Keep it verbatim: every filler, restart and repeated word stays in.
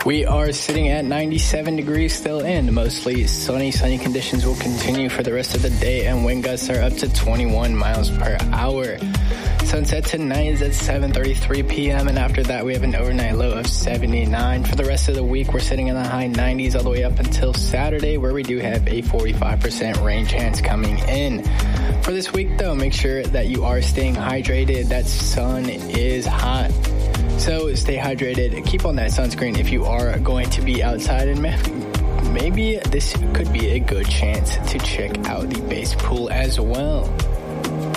We are sitting at ninety-seven degrees still in. Mostly sunny, sunny conditions will continue for the rest of the day, and wind gusts are up to twenty-one miles per hour. Sunset tonight is at seven thirty-three p.m. and after that we have an overnight low of seventy-nine. For the rest of the week, we're sitting in the high nineties all the way up until Saturday, where we do have a forty-five percent rain chance coming in. For this week, though, make sure that you are staying hydrated. That sun is hot. So stay hydrated. Keep on that sunscreen if you are going to be outside, and maybe this could be a good chance to check out the base pool as well.